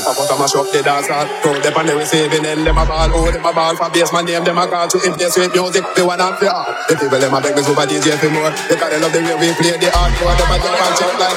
if I put a mash up the dance hall. Crowd them on the receiving end, them a ball. Oh, them a ball for bass, my name, them a call. To in place with music, they want to play hard. The people them a beg me super DJ for more. Because they love the way we play the hardcore. Them a jump and check like